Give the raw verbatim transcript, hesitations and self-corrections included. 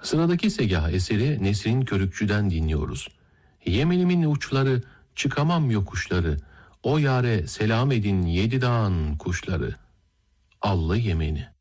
Sıradaki segah eseri Nesrin Körükçü'den dinliyoruz. Yemenimin uçları, çıkamam yokuşları, o yare selam edin yedi dağın kuşları. Allı Yemeni.